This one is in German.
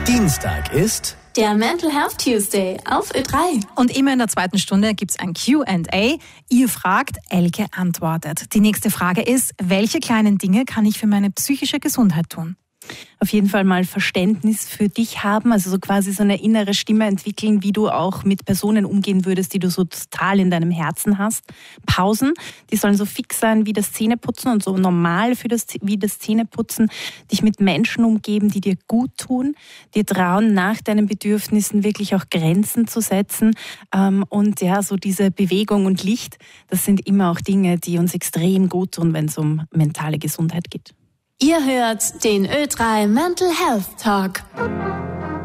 Dienstag ist der Mental Health Tuesday auf Ö3. Und immer in der zweiten Stunde gibt es ein Q&A. Ihr fragt, Elke antwortet. Die nächste Frage ist, welche kleinen Dinge kann ich für meine psychische Gesundheit tun? Auf jeden Fall mal Verständnis für dich haben, also so quasi so eine innere Stimme entwickeln, wie du auch mit Personen umgehen würdest, die du so total in deinem Herzen hast. Pausen, die sollen so fix sein wie das Zähneputzen und so normal wie das Zähneputzen. Dich mit Menschen umgeben, die dir gut tun, dir trauen, nach deinen Bedürfnissen wirklich auch Grenzen zu setzen. Und ja, so diese Bewegung und Licht, das sind immer auch Dinge, die uns extrem gut tun, wenn es um mentale Gesundheit geht. Ihr hört den Ö3 Mental Health Talk.